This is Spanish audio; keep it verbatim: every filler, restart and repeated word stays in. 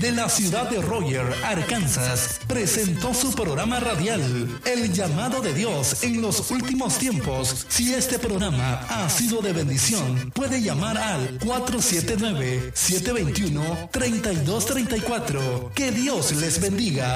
de la ciudad de Roger, Arkansas, presentó su programa radial, El Llamado de Dios en los Últimos Tiempos. Si este programa ha sido de bendición, puede llamar al cuatro siete nueve, siete dos uno, tres dos tres cuatro. Que Dios les bendiga.